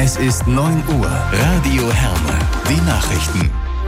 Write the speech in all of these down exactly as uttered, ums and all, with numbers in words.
Es ist neun Uhr. Radio Herne. Die Nachrichten.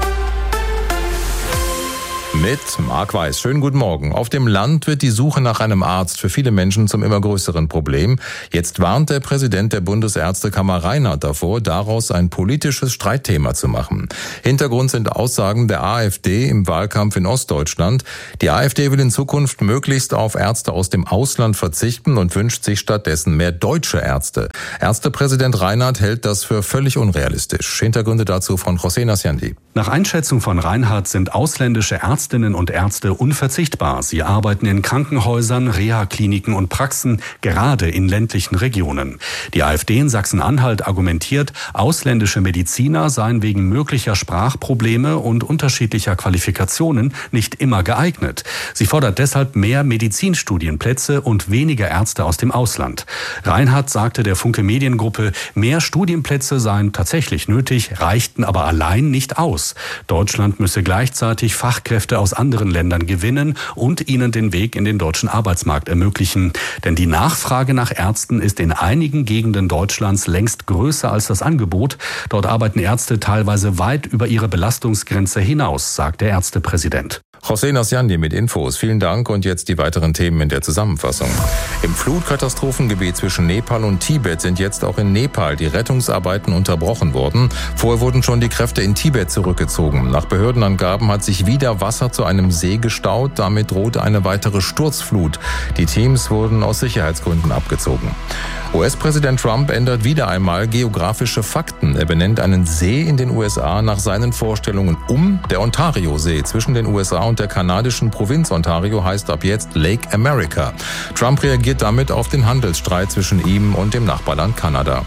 Mit Marc Weiß. Schönen guten Morgen. Auf dem Land wird die Suche nach einem Arzt für viele Menschen zum immer größeren Problem. Jetzt warnt der Präsident der Bundesärztekammer Reinhardt davor, daraus ein politisches Streitthema zu machen. Hintergrund sind Aussagen der AfD im Wahlkampf in Ostdeutschland. Die AfD will in Zukunft möglichst auf Ärzte aus dem Ausland verzichten und wünscht sich stattdessen mehr deutsche Ärzte. Ärztepräsident Reinhardt hält das für völlig unrealistisch. Hintergründe dazu von José Nasciandi. Nach Einschätzung von Reinhardt sind ausländische Ärztinnen und Ärzte unverzichtbar. Sie arbeiten in Krankenhäusern, Reha-Kliniken und Praxen, gerade in ländlichen Regionen. Die AfD in Sachsen-Anhalt argumentiert, ausländische Mediziner seien wegen möglicher Sprachprobleme und unterschiedlicher Qualifikationen nicht immer geeignet. Sie fordert deshalb mehr Medizinstudienplätze und weniger Ärzte aus dem Ausland. Reinhardt sagte der Funke Mediengruppe, mehr Studienplätze seien tatsächlich nötig, reichten aber allein nicht aus. Deutschland müsse gleichzeitig Fachkräfte aus anderen Ländern gewinnen und ihnen den Weg in den deutschen Arbeitsmarkt ermöglichen. Denn die Nachfrage nach Ärzten ist in einigen Gegenden Deutschlands längst größer als das Angebot. Dort arbeiten Ärzte teilweise weit über ihre Belastungsgrenze hinaus, sagt der Ärztepräsident. José Nasciandi mit Infos. Vielen Dank und jetzt die weiteren Themen in der Zusammenfassung. Im Flutkatastrophengebiet zwischen Nepal und Tibet sind jetzt auch in Nepal die Rettungsarbeiten unterbrochen worden. Vorher wurden schon die Kräfte in Tibet zurückgezogen. Nach Behördenangaben hat sich wieder Wasser zu einem See gestaut. Damit drohte eine weitere Sturzflut. Die Teams wurden aus Sicherheitsgründen abgezogen. U S-Präsident Trump ändert wieder einmal geografische Fakten. Er benennt einen See in den U S A nach seinen Vorstellungen um. Der Ontario-See zwischen den U S A und der kanadischen Provinz Ontario heißt ab jetzt Lake America. Trump reagiert damit auf den Handelsstreit zwischen ihm und dem Nachbarland Kanada.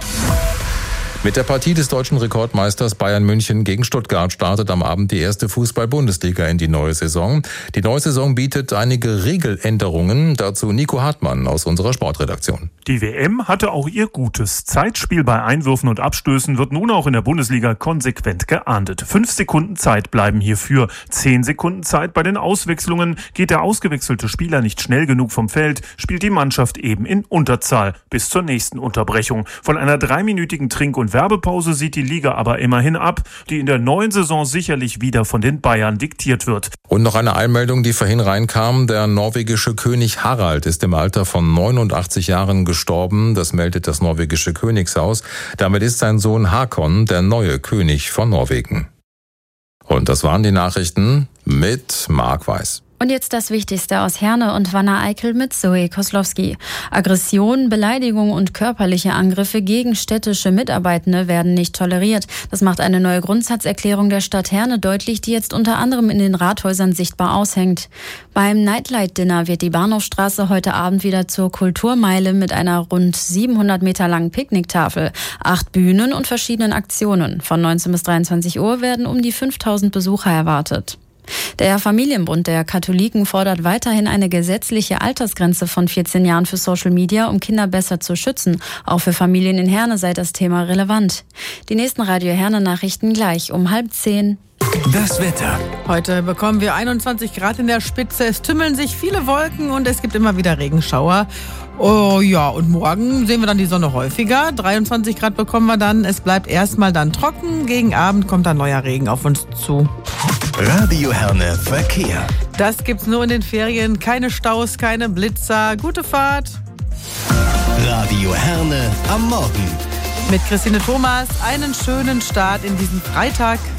Mit der Partie des deutschen Rekordmeisters Bayern München gegen Stuttgart startet am Abend die erste Fußball-Bundesliga in die neue Saison. Die neue Saison bietet einige Regeländerungen. Dazu Nico Hartmann aus unserer Sportredaktion. Die W M hatte auch ihr Gutes. Zeitspiel bei Einwürfen und Abstößen wird nun auch in der Bundesliga konsequent geahndet. Fünf Sekunden Zeit bleiben hierfür. Zehn Sekunden Zeit bei den Auswechslungen. Geht der ausgewechselte Spieler nicht schnell genug vom Feld, spielt die Mannschaft eben in Unterzahl bis zur nächsten Unterbrechung. Von einer dreiminütigen Trink- und Werbepause sieht die Liga aber immerhin ab, die in der neuen Saison sicherlich wieder von den Bayern diktiert wird. Und noch eine Einmeldung, die vorhin reinkam. Der norwegische König Harald ist im Alter von neunundachtzig Jahren gestorben. Das meldet das norwegische Königshaus. Damit ist sein Sohn Hakon der neue König von Norwegen. Und das waren die Nachrichten mit Marc Weiß. Und jetzt das Wichtigste aus Herne und Wanne-Eickel mit Zoe Koslowski. Aggression, Beleidigung und körperliche Angriffe gegen städtische Mitarbeitende werden nicht toleriert. Das macht eine neue Grundsatzerklärung der Stadt Herne deutlich, die jetzt unter anderem in den Rathäusern sichtbar aushängt. Beim Nightlight-Dinner wird die Bahnhofstraße heute Abend wieder zur Kulturmeile mit einer rund siebenhundert Meter langen Picknicktafel, acht Bühnen und verschiedenen Aktionen. Von neunzehn bis dreiundzwanzig Uhr werden um die fünftausend Besucher erwartet. Der Familienbund der Katholiken fordert weiterhin eine gesetzliche Altersgrenze von vierzehn Jahren für Social Media, um Kinder besser zu schützen. Auch für Familien in Herne sei das Thema relevant. Die nächsten Radio Herne Nachrichten gleich um halb zehn. Das Wetter. Heute bekommen wir einundzwanzig Grad in der Spitze. Es tümmeln sich viele Wolken und es gibt immer wieder Regenschauer. Oh ja, und morgen sehen wir dann die Sonne häufiger. dreiundzwanzig Grad bekommen wir dann. Es bleibt erstmal dann trocken. Gegen Abend kommt dann neuer Regen auf uns zu. Radio Herne Verkehr. Das gibt's nur in den Ferien. Keine Staus, keine Blitzer. Gute Fahrt. Radio Herne am Morgen. Mit Christine Thomas einen schönen Start in diesen Freitag.